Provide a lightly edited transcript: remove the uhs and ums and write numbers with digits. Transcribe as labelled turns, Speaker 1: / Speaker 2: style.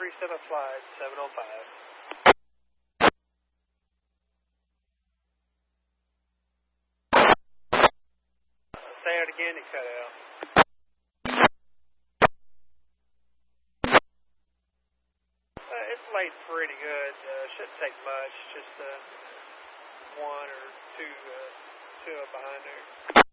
Speaker 1: 37 flight 705. Say it again, you cut out. It's laid pretty good. Shouldn't take much. Just one or two behind there.